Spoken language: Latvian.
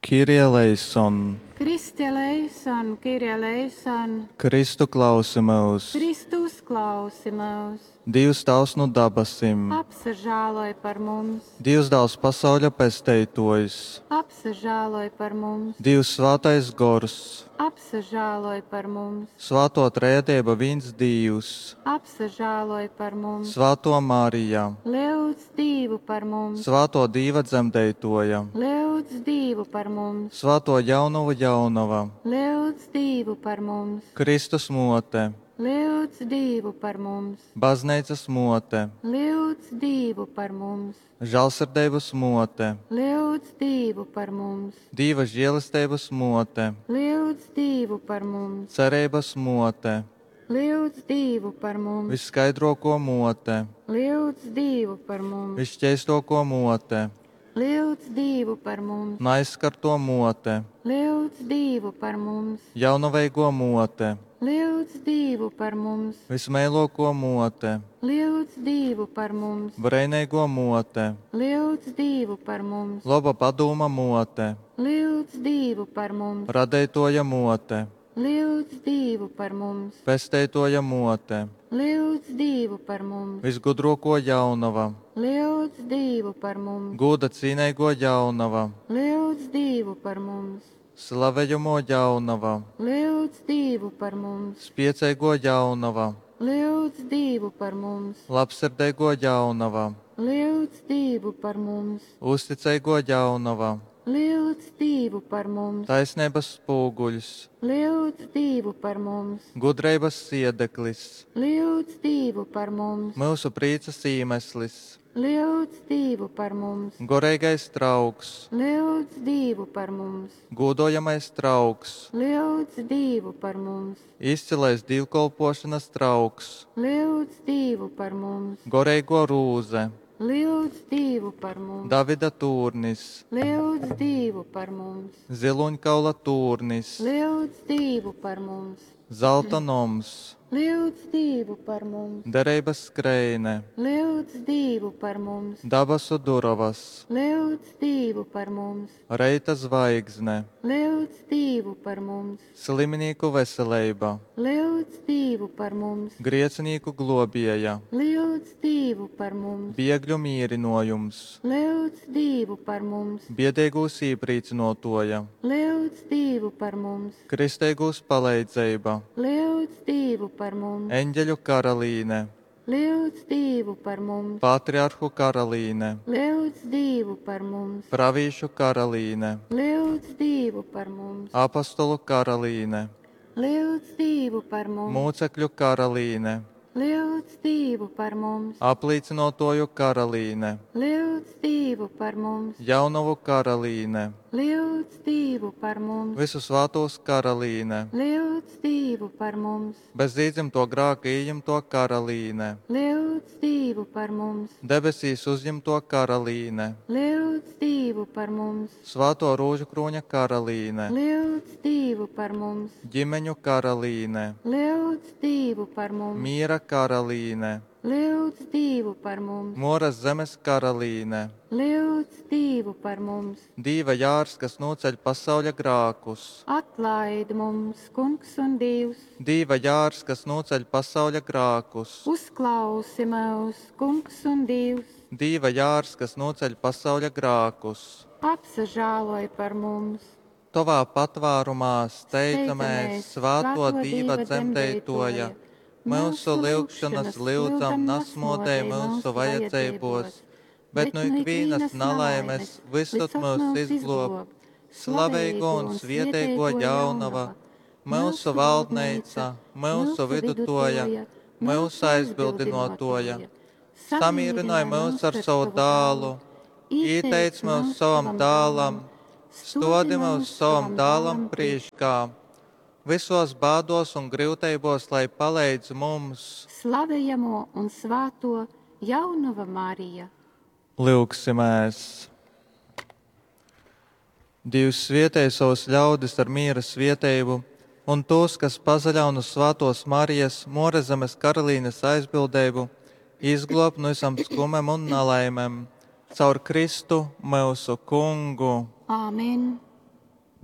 Kyrie eleison, Kriste eleison, Kyrie eleison, Kristu klausi mūs, Kristus klausi mūs, Dievs tavs no dabasim, apsažāloj par mums, Dievs dāvs pasauļa pesteitojs, apsažāloj par mums, Dievs svātais gors, apsažāloj par mums, svāto trētība viens Dievs, apsažāloj par mums, svāto Marija, lūdz Dievu par mums, svāto Dieva dzemdeitoja, lūdz Dievu par mums, svāto jaunava, lūdz Dievu par mums, Kristus mote, lūdz Dievu par mums, baznīcas mote, lūdz Dievu par mums, žēlsirdības mote, lūdz Dievu par mums, Dieva žēlistības mote, lūdz Dievu par mums, cerības mote, lūdz Dievu par mums, visskaidroko mote, lūdz Dievu par mums, visšķēstoko mote, lūdz Dievu par mums, naizskarto mote, lūdz Dievu par mums, jaunaveigo mote, lūdz Dievu par mums, vismēloko mote, lūdz Dievu par mums, breinīgo mote, lūdz Dievu par mums, laba padoma mote, lūdz Dievu par mums, radētoja mote, lūdz Dievu par mums, pesteitoja mote, lūdz Dievu par mums, visgudroko jaunava, lūdz Dievu par mums, gūda cīnīgo jaunava, lūdz Dievu par mums, slavējamo jaunava, lūdz Dievu par mums, spiecīgo jaunava, lūdz Dievu par mums, labsirdīgo jaunava, lūdz Dievu par mums, uzticīgo jaunava, lūdz Dievu par mums, taisnības spoguļs, lūdz Dievu par mums, gudrības siedeklis, lūdz Dievu par mums, mūsu priecas iemesls, lūdz Dievu par mums, gorīgais trauks, lūdz Dievu par mums, godojamais trauks, lūdz Dievu par mums, izcilais divkolpošanas trauks, lūdz Dievu par mums, gorīgo rūze, lūdz Dievu par mums, Davida tūrnis, lūdz Dievu par mums, ziluņkaula tūrnis, lūdz Dievu par mums, zelta noms, lūdz Dievu par mums, derības skrejne, lūdz Dievu par mums, dabasu durovas, lūdz Dievu par mums, reita zvaigzne, lūdz Dievu par mums, slimnieku veselība, lūdz Dievu par mums, griecinīku globieja, lūdz Dievu par mums, biegļu mīrinojums, lūdz Dievu par mums, biedīgūs īprīcinotoja, lūdz Dievu par mums, kristīgūs palīdzība, lūdz Dievu par mums, eņģeļu karalīne, lūdz Dievu par mums, patriarhu karalīne, lūdz Dievu par mums, pravīšu karalīne, lūdz Dievu par mums, apostolu karalīne, lūdz Dievu par mums, mūcekļu karalīne, lūdz Dievu par mums, apliecinotoju karalīne, lūdz Dievu par mums, jaunavu karalīne, lūdz Dievu par mums, visu svētos karalīne, lūdz Dievu par mums, bez iedzimto grāka ieņemto karalīne, lūdz Dievu par mums, debesīs uzņemto karalīne, lūdz Dievu par mums, svēto rūžu kroņa karalīne, lūdz Dievu par mums, ģimeņu karalīne, lūdz Dievu par mums, miera karalīne, lūdz Dievu par mums, moras zemes karalīne, lūdz Dievu par mums, Dieva jārs, kas noceļ pasauļa grākus, atlaid mums, Kungs un Dievs, Dieva jārs, kas noceļ pasauļa grākus, uzklausi mūs, Kungs un Dievs, Dieva jārs, kas noceļ pasauļa grākus. apsažāloj par mums, Tavā patvārumā steidzamies svāto Dieva dzemdētoja, mūsu lūgšanas lūdzam nasmodē mūsu vajadzībos, bet no ikvienas nelaimes visur mūs izglob, slaveigo un svieteigo jaunava, mūsu valdneica, mūsu vidutoja, mūsu aizbildinotoja, samierināja mūs ar savu dālu, ieteic mūs savam dālam, stodi mūs savam dālam priekškā, visos bādos un grūtībos, lai palīdz mums. slavējamo un svāto jaunava Marija. Lūksimies! Dievs svietēja savus ļaudis ar miera svietējumu, un tos, kas pazaļauna svātos Marijas, Morezemes karalīnes aizbildējumu, izglob no visam skumam un nelaimēm, caur Kristu mūsu kungu. Āmen!